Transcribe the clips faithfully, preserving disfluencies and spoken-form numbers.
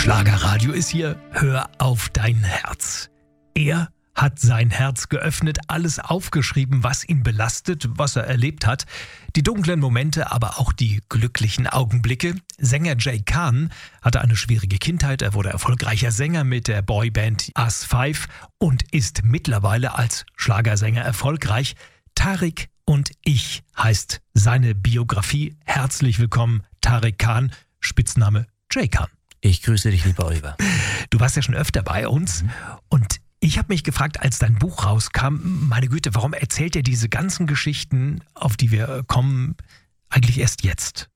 Schlagerradio ist hier, hör auf dein Herz. Er hat sein Herz geöffnet, alles aufgeschrieben, was ihn belastet, was er erlebt hat. Die dunklen Momente, aber auch die glücklichen Augenblicke. Sänger Jay Khan hatte eine schwierige Kindheit. Er wurde erfolgreicher Sänger mit der Boyband Us Five und ist mittlerweile als Schlagersänger erfolgreich. Tarek und ich heißt seine Biografie. Herzlich willkommen, Tarek Khan, Spitzname Jay Khan. Ich grüße dich, lieber Oliver. Du warst ja schon öfter bei uns mhm. und ich habe mich gefragt, als dein Buch rauskam, meine Güte, warum erzählt er diese ganzen Geschichten, auf die wir kommen, eigentlich erst jetzt?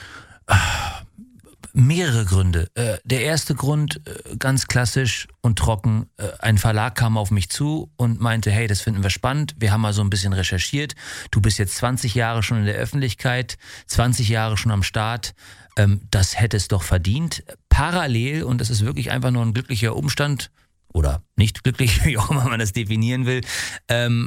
Mehrere Gründe. Der erste Grund, ganz klassisch und trocken, ein Verlag kam auf mich zu und meinte, hey, das finden wir spannend, wir haben mal so ein bisschen recherchiert, du bist jetzt zwanzig Jahre schon in der Öffentlichkeit, zwanzig Jahre schon am Start, das hätte es doch verdient. Parallel, und das ist wirklich einfach nur ein glücklicher Umstand, oder nicht glücklich, wie auch immer man das definieren will, ähm,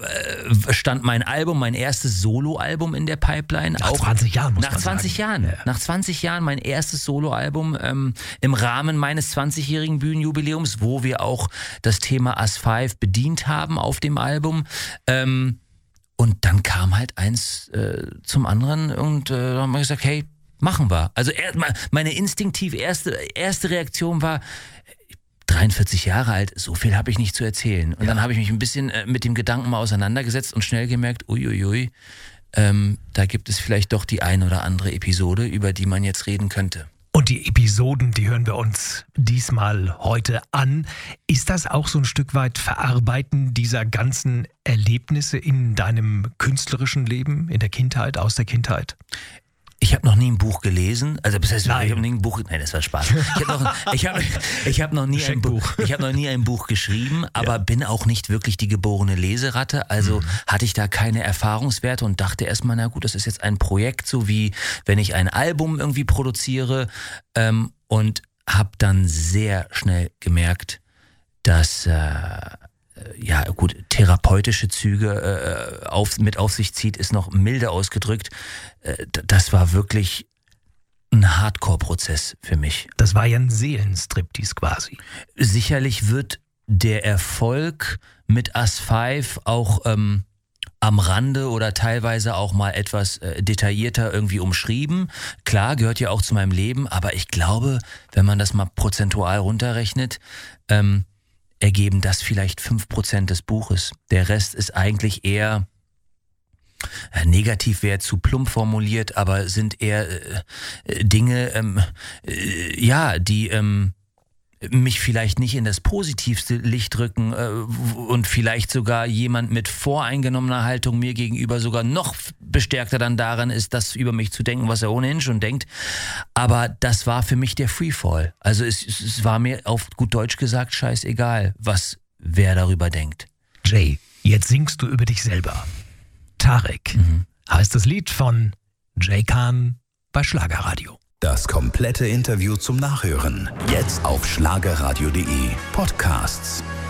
stand mein Album, mein erstes Soloalbum in der Pipeline. Nach zwanzig Jahren, muss Nach man zwanzig sagen. Jahren. Ja. Nach zwanzig Jahren mein erstes Soloalbum ähm, im Rahmen meines zwanzigjährigen Bühnenjubiläums, wo wir auch das Thema Us Five bedient haben auf dem Album. Ähm, und dann kam halt eins äh, zum anderen und äh, haben wir gesagt, hey, machen wir. Also er, meine instinktiv erste, erste Reaktion war, dreiundvierzig Jahre alt, so viel habe ich nicht zu erzählen. Und ja. dann habe ich mich ein bisschen äh, mit dem Gedanken mal auseinandergesetzt und schnell gemerkt, uiuiui, ähm, da gibt es vielleicht doch die ein oder andere Episode, über die man jetzt reden könnte. Und die Episoden, die hören wir uns diesmal heute an. Ist das auch so ein Stück weit Verarbeiten dieser ganzen Erlebnisse in deinem künstlerischen Leben, in der Kindheit, aus der Kindheit? Ich habe noch nie ein Buch gelesen, also das heißt, ich habe nie ein Buch, nein, das war Spaß. Ich habe noch, ich hab, ich hab noch nie ein Buch, ich habe noch nie ein Buch geschrieben, aber ja. bin auch nicht wirklich die geborene Leseratte, also mhm. hatte ich da keine Erfahrungswerte und dachte erstmal, na gut, das ist jetzt ein Projekt, so wie wenn ich ein Album irgendwie produziere, ähm, und habe dann sehr schnell gemerkt, dass äh, ja gut, therapeutische Züge äh, auf, mit auf sich zieht, ist noch milde ausgedrückt. Äh, das war wirklich ein Hardcore-Prozess für mich. Das war ja ein Seelenstriptease quasi. Sicherlich wird der Erfolg mit Us Five auch ähm, am Rande oder teilweise auch mal etwas äh, detaillierter irgendwie umschrieben. Klar, gehört ja auch zu meinem Leben, aber ich glaube, wenn man das mal prozentual runterrechnet, ähm, ergeben das vielleicht fünf Prozent des Buches. Der Rest ist eigentlich eher, äh, negativ wäre zu plump formuliert, aber sind eher äh, Dinge, ähm, äh, ja, die ähm, mich vielleicht nicht in das positivste Licht rücken äh, und vielleicht sogar jemand mit voreingenommener Haltung mir gegenüber sogar noch bestärkter dann daran ist, das über mich zu denken, was er ohnehin schon denkt. Aber das war für mich der Freefall. Also es, es war mir auf gut Deutsch gesagt scheißegal, was wer darüber denkt. Jay, jetzt singst du über dich selber. Tarek mhm. heißt das Lied von Jay Khan bei Schlagerradio. Das komplette Interview zum Nachhören. Jetzt auf schlagerradio punkt de Podcasts.